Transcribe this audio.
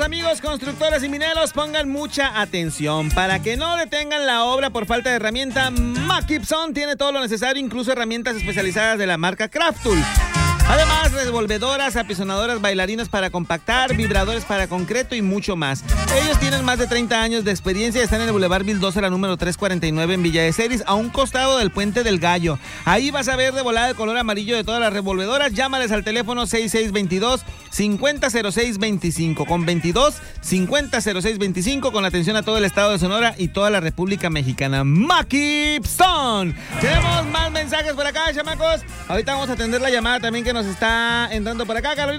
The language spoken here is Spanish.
amigos constructores y mineros, pongan mucha atención. Para que no detengan la obra por falta de herramienta, Mackipson tiene todo lo necesario, incluso herramientas especializadas de la marca Craftool. Además, revolvedoras, apisonadoras, bailarinas para compactar, vibradores para concreto y mucho más. Ellos tienen más de 30 años de experiencia y están en el Boulevard Vildózara número 349 en Villa de Ceris, a un costado del Puente del Gallo. Ahí vas a ver de volada el color amarillo de todas las revolvedoras. Llámales al teléfono 6622-500625 con 22-500625 con atención a todo el estado de Sonora y toda la República Mexicana. Mackipson. Tenemos más mensajes por acá, chamacos. Ahorita vamos a atender la llamada también que nos está entrando por acá, Carolina.